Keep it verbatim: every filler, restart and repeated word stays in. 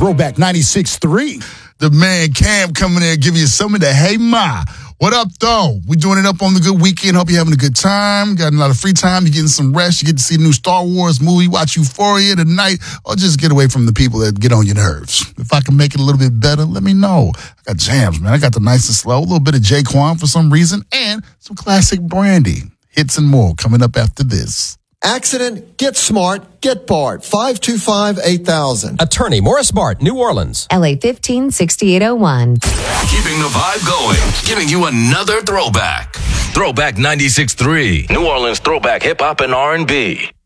Throwback ninety-six point three. The man Cam coming in, giving you some of the Hey Ma. What up, though? We're doing it up on the good weekend. Hope you're having a good time. Got a lot of free time. You're getting some rest. You get to see the new Star Wars movie, watch Euphoria tonight, or just get away from the people that get on your nerves. If I can make it a little bit better, let me know. I got jams, man. I got the nice and slow, a little bit of Jaquan for some reason, and some classic Brandy. Hits and more coming up after this. Accident, get smart, get Bart. five two five, eight thousand. Attorney Morris Bart, New Orleans. L A fifteen sixty-eight oh one. Keeping the vibe going, giving you another throwback. Throwback ninety-six point three. New Orleans throwback hip hop and R and B.